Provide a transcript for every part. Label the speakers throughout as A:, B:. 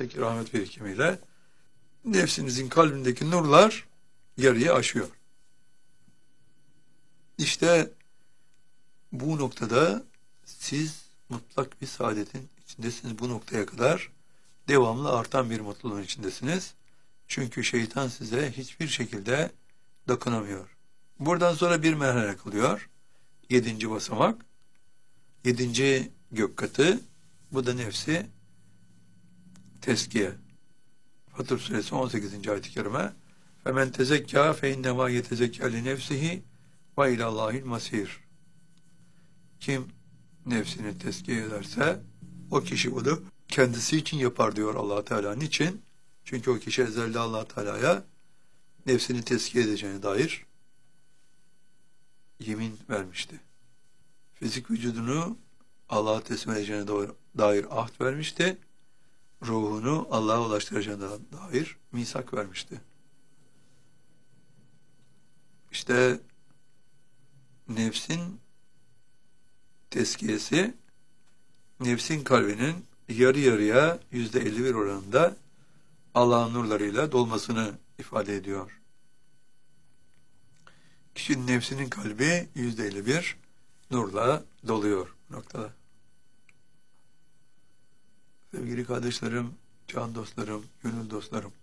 A: rahmetteki rahmet birikimiyle nefsinizin kalbindeki nurlar yarıyı aşıyor. İşte bu noktada siz mutlak bir saadetin içindesiniz. Bu noktaya kadar devamlı artan bir mutluluğun içindesiniz. Çünkü şeytan size hiçbir şekilde dokunamıyor. Buradan sonra bir merhale kalıyor. 7. basamak. 7. gök katı. Bu da nefsi teskiye. Fatır suresi 18. ayet-i kerime. فَمَنْ تَزَكَّى فَاِنَّمَا يَتَزَكَّى لِنَفْسِهِ وَاِلَى اللّٰهِ الْمَسِيرِ. Kim nefsini tezkiye ederse o kişi bunu kendisi için yapar diyor Allah Teala. Niçin? Çünkü o kişi ezelde Allah Teala'ya nefsini tezkiye edeceğine dair yemin vermişti. Fizik vücudunu Allah'a teslim edeceğine dair ahd vermişti. Ruhunu Allah'a ulaştıracağına dair misak vermişti. İşte nefsin tezkiyesi, nefsin kalbinin yarı yarıya %51 oranında Allah'ın nurlarıyla dolmasını ifade ediyor. Kişinin nefsinin kalbi %51 nurla doluyor bu noktada. Sevgili kardeşlerim, can dostlarım, gönül dostlarım,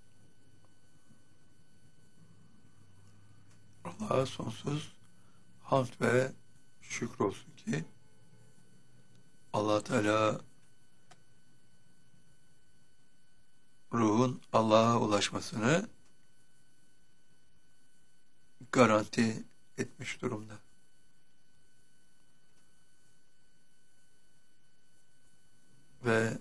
A: Allah'a sonsuz hamd ve şükür olsun ki Allah Teala ruhun Allah'a ulaşmasını garanti etmiş durumda. Ve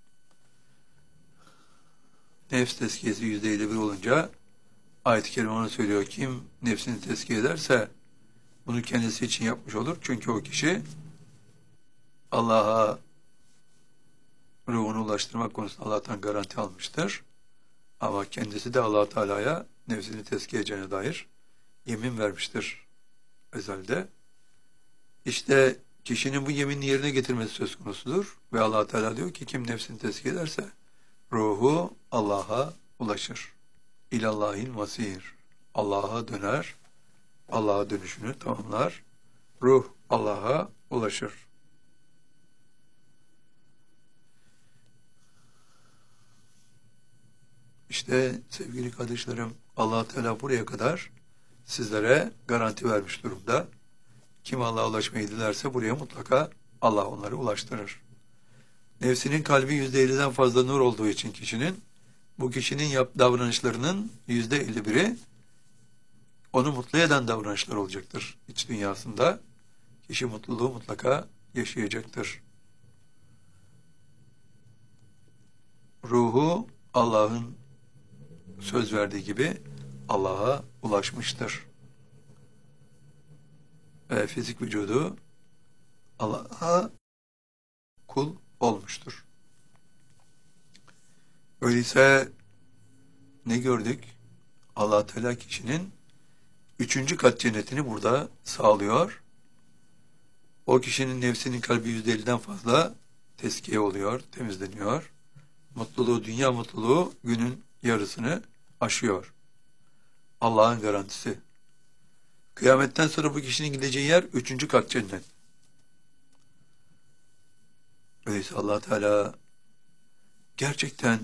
A: nefs tezkiyesi %51 olunca ayet-i kerime onu söylüyor. Kim nefsini tezkiye ederse bunu kendisi için yapmış olur. Çünkü o kişi Allah'a ruhunu ulaştırmak konusunda Allah'tan garanti almıştır. Ama kendisi de Allah Teala'ya nefsini tezkiye edeceğine dair yemin vermiştir ezelde. İşte kişinin bu yeminini yerine getirmesi söz konusudur. Ve Allah Teala diyor ki kim nefsini tezkiye ederse ruhu Allah'a ulaşır. İlallahil masir. Allah'a döner. Allah'a dönüşünü tamamlar. Ruh Allah'a ulaşır. İşte sevgili kardeşlerim, Allah Teala buraya kadar sizlere garanti vermiş durumda. Kim Allah'a ulaşmayı dilerse buraya mutlaka Allah onları ulaştırır. Nefsinin kalbi %50'den fazla nur olduğu için kişinin, bu kişinin davranışlarının %51'i onu mutlu eden davranışlar olacaktır. İç dünyasında kişi mutluluğu mutlaka yaşayacaktır. Ruhu Allah'ın söz verdiği gibi Allah'a ulaşmıştır. Ve fizik vücudu Allah'a kul olmuştur. Öyleyse ne gördük? Allah Teala kişinin 3. kat cennetini burada sağlıyor. O kişinin nefsinin kalbi %50'den fazla tezkiye oluyor, temizleniyor. Mutluluğu, dünya mutluluğu günün yarısını aşıyor. Allah'ın garantisi. Kıyametten sonra bu kişinin gideceği yer 3. kat cennet. Öyleyse Allah Teala gerçekten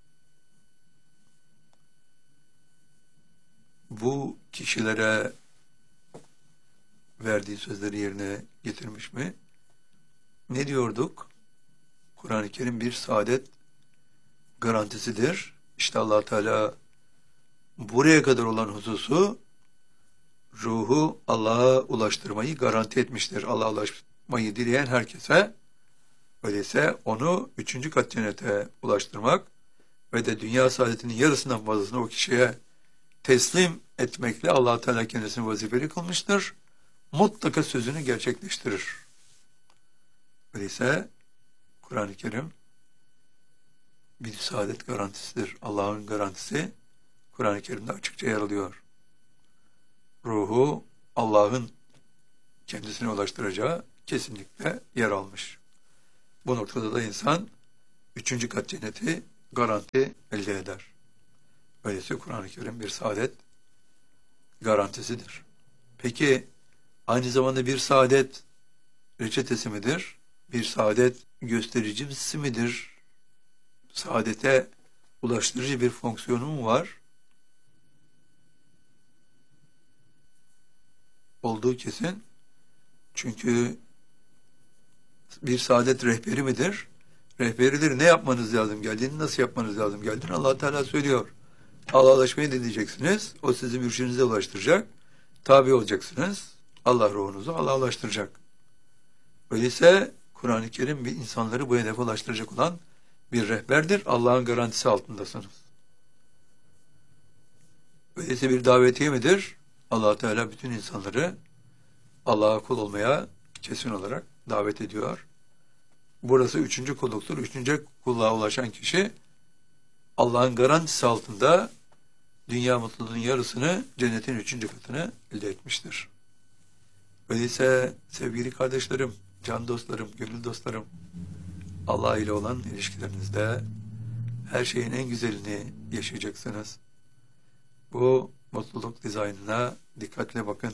A: bu kişilere verdiği sözleri yerine getirmiş mi? Ne diyorduk? Kur'an-ı Kerim bir saadet garantisidir. İşte Allah Teala buraya kadar olan hususu ruhu Allah'a ulaştırmayı garanti etmiştir. Allah'a ulaşmayı dileyen herkese. Öyleyse onu 3. kat cennete ulaştırmak ve de dünya saadetinin yarısından fazlasını o kişiye teslim etmekle Allah Teala kendisini vazifeli kılmıştır. Mutlaka sözünü gerçekleştirir. Öyleyse Kur'an-ı Kerim bir saadet garantisidir. Allah'ın garantisi Kur'an-ı Kerim'de açıkça yer alıyor. Ruhu Allah'ın kendisine ulaştıracağı kesinlikle yer almış. Bu noktada da insan 3. kat cenneti garanti elde eder. Öyleyse Kur'an-ı Kerim bir saadet garantisidir. Peki aynı zamanda bir saadet reçetesi midir? Bir saadet göstericisi midir? Saadete ulaştırıcı bir fonksiyonu mu var? Olduğu kesin. Çünkü bir saadet rehberi midir? Rehberidir. Ne yapmanız lazım geldiğini, nasıl yapmanız lazım geldiğini Allah Teala söylüyor. Allah'laşmayı dinleyeceksiniz. O sizi mürşidinize ulaştıracak. Tabi olacaksınız. Allah ruhunuzu Allah'laştıracak. Öyleyse Kur'an-ı Kerim bir insanları bu hedefe ulaştıracak olan bir rehberdir. Allah'ın garantisi altındasınız. Öyleyse bir davetiye midir? Allah Teala bütün insanları Allah'a kul olmaya kesin olarak davet ediyor. Burası üçüncü kulluktur. Üçüncü kulluğa ulaşan kişi Allah'ın garantisi altında dünya mutluluğunun yarısını, cennetin üçüncü katını elde etmiştir. Öyleyse sevgili kardeşlerim, can dostlarım, gönül dostlarım, Allah ile olan ilişkilerinizde her şeyin en güzelini yaşayacaksınız. Bu mutluluk dizaynına dikkatle bakın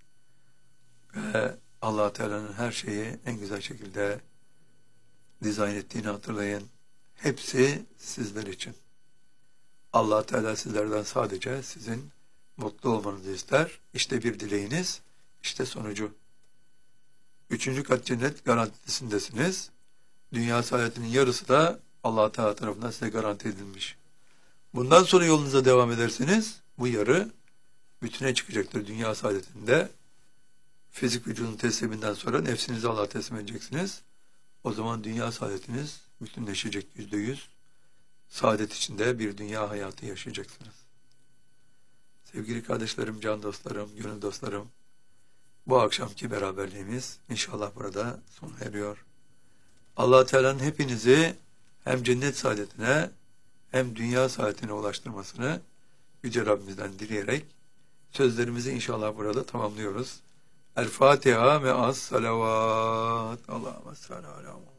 A: ve Allah Teala'nın her şeyi en güzel şekilde dizayn ettiğini hatırlayın. Hepsi sizler için. Allah Teala sizlerden sadece sizin mutlu olmanızı ister. İşte bir dileğiniz, işte sonucu. Üçüncü kat cennet garantisindesiniz. Dünya saadetinin yarısı da Allah Teala tarafından size garanti edilmiş. Bundan sonra yolunuza devam ederseniz bu yarı bütüne çıkacaktır dünya saadetinde. Fizik vücudun tesliminden sonra nefsinizi Allah'a teslim edeceksiniz. O zaman dünya saadetiniz bütünleşecek %100. Saadet içinde bir dünya hayatı yaşayacaksınız. Sevgili kardeşlerim, can dostlarım, gönül dostlarım, bu akşamki beraberliğimiz inşallah burada sona eriyor. Allah Teala'nın hepinizi hem cennet saadetine hem dünya saadetine ulaştırmasını Yüce Rabbimizden dileyerek sözlerimizi inşallah burada tamamlıyoruz. El Fatiha ve as salavat. Allahümme salli ala